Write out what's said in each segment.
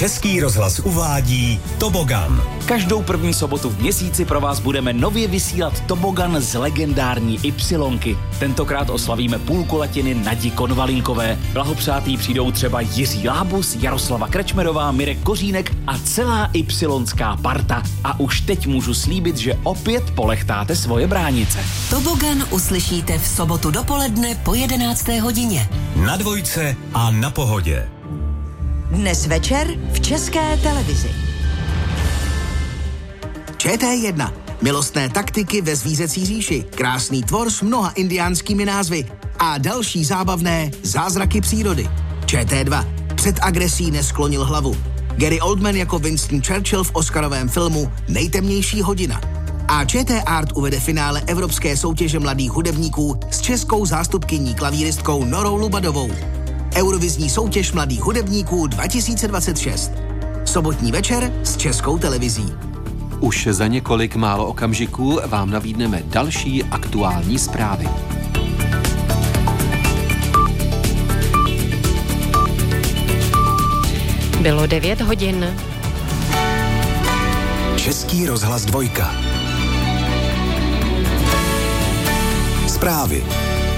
Český rozhlas uvádí Tobogan. Každou první sobotu v měsíci pro vás budeme nově vysílat Tobogan z legendární Ypsilonky. Tentokrát oslavíme půlkulatiny Nadi Konvalinkové. Blahopřátí přijdou třeba Jiří Lábus, Jaroslava Krečmerová, Mirek Kořínek a celá ypsilonská parta. A už teď můžu slíbit, že opět polechtáte svoje bránice. Tobogan uslyšíte v sobotu dopoledne po 11. hodině. Na Dvojce a na Pohodě. Dnes večer v České televizi. ČT1. Milostné taktiky ve zvířecí říši. Krásný tvor s mnoha indiánskými názvy. A další zábavné zázraky přírody. ČT2. Před agresí nesklonil hlavu. Gary Oldman jako Winston Churchill v oscarovém filmu Nejtemnější hodina. A ČT Art uvede finále Evropské soutěže mladých hudebníků s českou zástupkyní klavíristkou Norou Lubadovou. Eurovizní soutěž mladých hudebníků 2026. Sobotní večer s Českou televizí. Už za několik málo okamžiků vám nabídneme další aktuální zprávy. Bylo 9 hodin. Český rozhlas Dvojka. Zprávy.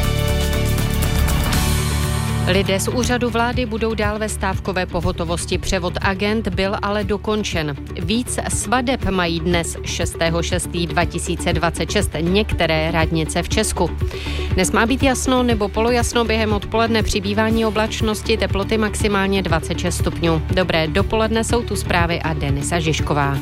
Lidé z úřadu vlády budou dál ve stávkové pohotovosti. Převod agent byl ale dokončen. Víc svadeb mají dnes 6.6.2026 některé radnice v Česku. Dnes má být jasno nebo polojasno, během odpoledne přibývání oblačnosti, teploty maximálně 26 stupňů. Dobré dopoledne, jsou tu zprávy a Denisa Žižková.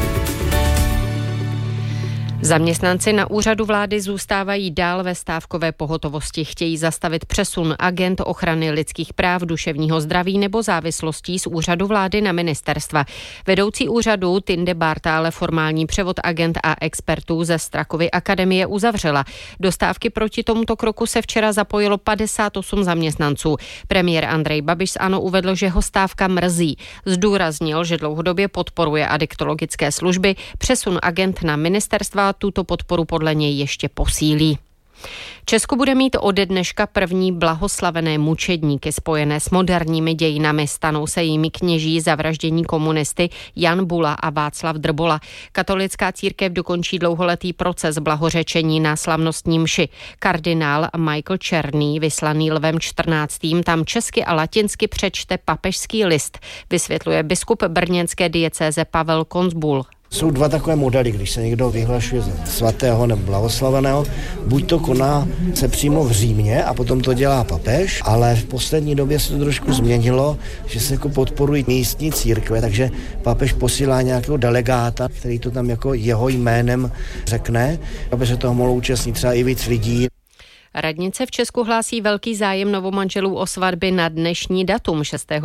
Zaměstnanci na úřadu vlády zůstávají dál ve stávkové pohotovosti. Chtějí zastavit přesun agent ochrany lidských práv, duševního zdraví nebo závislostí z úřadu vlády na ministerstva. Vedoucí úřadu Tinde Barta ale formální převod agent a expertů ze Strakovy akademie uzavřela. Do stávky proti tomuto kroku se včera zapojilo 58 zaměstnanců. Premiér Andrej Babiš z ANO uvedl, že ho stávka mrzí. Zdůraznil, že dlouhodobě podporuje adiktologické služby. Přesun agent na ministerstva tuto podporu podle něj ještě posílí. Česko bude mít ode dneška první blahoslavené mučedníky spojené s moderními dějinami. Stanou se jimi kněží zavraždění komunisty Jan Bula a Václav Drbola. Katolická církev dokončí dlouholetý proces blahořečení na slavnostní mši. Kardinál Michael Černý, vyslaný Lvem XIV., tam česky a latinsky přečte papežský list, vysvětluje biskup brněnské diecéze Pavel Konzbul. Jsou dva takové modely, když se někdo vyhlašuje za svatého nebo blahoslaveného, buď to koná se přímo v Římě a potom to dělá papež, ale v poslední době se to trošku změnilo, že se jako podporují místní církve, takže papež posílá nějakého delegáta, který to tam jako jeho jménem řekne, aby se toho mohlo účastnit třeba i víc lidí. Radnice v Česku hlásí velký zájem novomanželů o svatby na dnešní datum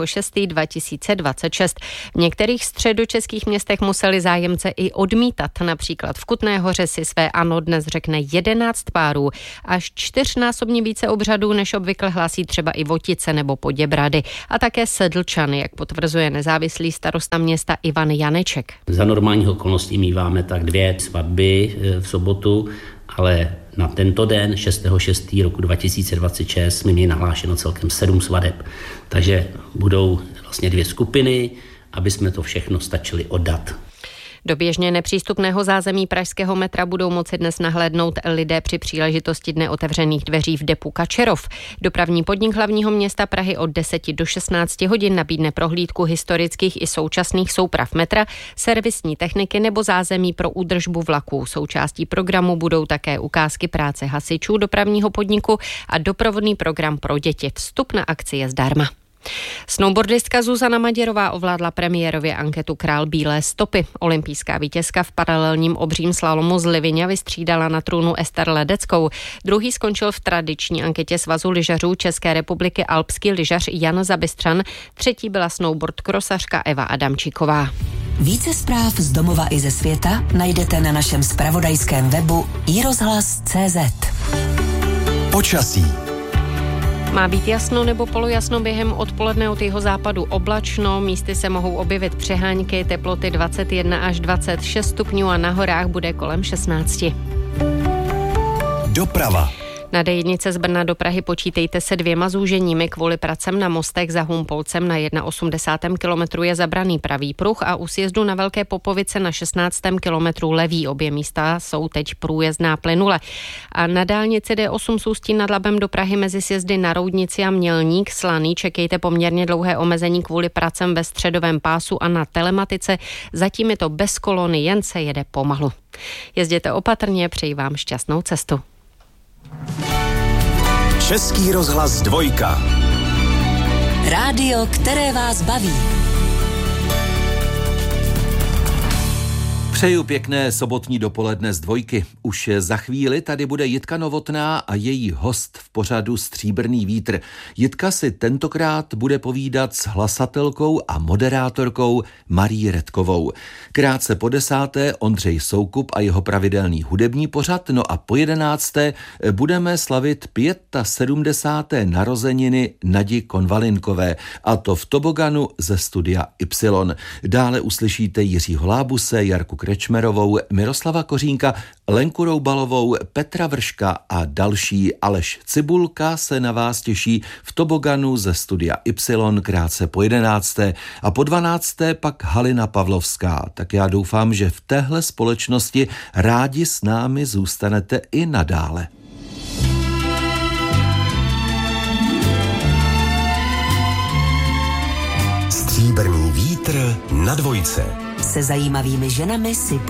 6.6.2026. V některých středočeských městech museli zájemce i odmítat. Například v Kutné Hoře si své ano dnes řekne 11 párů. Až 4násobně více obřadů než obvykle hlásí třeba i Votice nebo Poděbrady. A také Sedlčany, jak potvrzuje nezávislý starosta města Ivan Janeček. Za normálních okolností míváme tak 2 svatby v sobotu, ale na tento den 6.6. roku 2026 jsme měli nahlášeno celkem 7 svadeb. Takže budou vlastně 2 skupiny, aby jsme to všechno stačili oddat. Do běžně nepřístupného zázemí pražského metra budou moci dnes nahlédnout lidé při příležitosti Dne otevřených dveří v depu Kačerov. Dopravní podnik hlavního města Prahy od 10 do 16 hodin nabídne prohlídku historických i současných souprav metra, servisní techniky nebo zázemí pro údržbu vlaků. Součástí programu budou také ukázky práce hasičů dopravního podniku a doprovodný program pro děti. Vstup na akci je zdarma. Snowboardistka Zuzana Maděrová ovládla premiérově anketu Král bílé stopy. Olympijská vítězka v paralelním obřím slalomu z Livině vystřídala na trůnu Ester Ledeckou. Druhý skončil v tradiční anketě Svazu lyžařů České republiky alpský lyžař Jan Zabystřan. Třetí byla snowboard krosařka Eva Adamčíková. Více zpráv z domova i ze světa najdete na našem zpravodajském webu iRozhlas.cz. Počasí. Má být jasno nebo polojasno, během odpoledne od jihozápadu oblačno, místy se mohou objevit přehánky, teploty 21 až 26 stupňů a na horách bude kolem 16. Doprava. Na D1 z Brna do Prahy počítejte se 2 zúženími kvůli pracem na mostech. Za Humpolcem na 81. kilometru je zabraný pravý pruh a u sjezdu na Velké Popovice na 16. kilometru levý. Obě místa jsou teď průjezdná plynule. A na dálnici D8 z Ústí nad Labem do Prahy mezi sjezdy na Roudnici a Mělník Slaný čekejte poměrně dlouhé omezení kvůli pracem ve středovém pásu a na Telematice. Zatím je to bez kolony, jen se jede pomalu. Jezděte opatrně, přeji vám šťastnou cestu. Český rozhlas 2. Rádio, které vás baví. Přeju pěkné sobotní dopoledne z 2. Už za chvíli tady bude Jitka Novotná a její host v pořadu Stříbrný vítr. Jitka si tentokrát bude povídat s hlasatelkou a moderátorkou Marí Redkovou. Krátce po 10. Ondřej Soukup a jeho pravidelný hudební pořad, no a po 11. budeme slavit 75. narozeniny Nadi Konvalinkové, a to v toboganu ze studia Y. Dále uslyšíte Jiřího Lábuse, Jarku Krečmerovou, Miroslava Kořínka, Lenku Roubalovou, Petra Vrška a další. Aleš Cibulka se na vás těší v toboganu ze studia Y krátce po 11. a po 12. pak Halina Pavlovská. Tak já doufám, že v téhle společnosti rádi s námi zůstanete i nadále. Stříbrný vítr na 2. Se zajímavými ženami si